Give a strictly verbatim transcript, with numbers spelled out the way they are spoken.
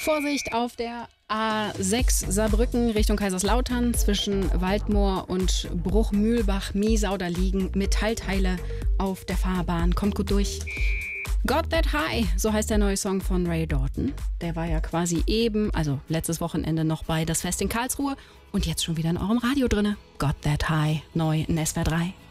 Vorsicht auf der A sechs Saarbrücken Richtung Kaiserslautern zwischen Waldmoor und Bruchmühlbach-Miesau. Da liegen Metallteile auf der Fahrbahn. Kommt gut durch. Got That High, so heißt der neue Song von Ray Dalton. Der war ja quasi eben, also letztes Wochenende noch bei Das Fest in Karlsruhe und jetzt schon wieder in eurem Radio drinne. Got That High, neu in S W R drei.